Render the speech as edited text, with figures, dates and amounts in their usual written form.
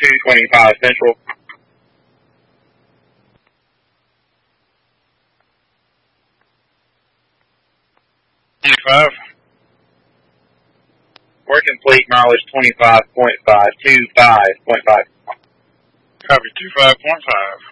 225 Central. 25. Working fleet mileage 25.5, 25.5. Copy 25.5.